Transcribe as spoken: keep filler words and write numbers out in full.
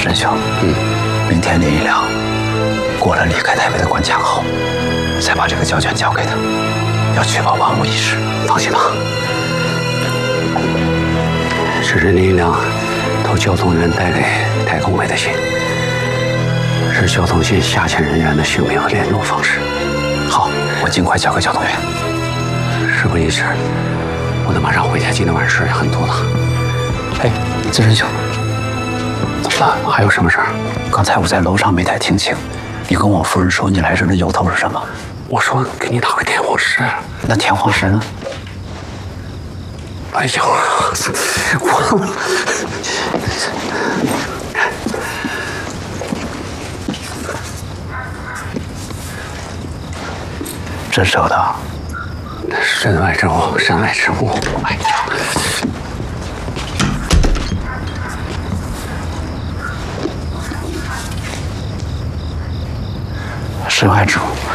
沈兄， 嗯， 明天林一良过了离开台北的关卡后，再把这个胶卷交给他，要确保万无一失。放心吧。 这是林一良托交通员带给太空委的信，是交通线下线人员的姓名和联络方式。 好，我尽快交给交通员。 事不宜迟，我得马上回家，今天晚上事很多了。 哎，资深兄， 怎么了？还有什么事儿？ 刚才我在楼上没太听清，你跟我夫人说你来这的由头是什么？ 我说给你打个电话石。 那天皇石呢？ 哎呦，忘了。 真舍得。 身外之物，身外之物。哎呀， 身外之物。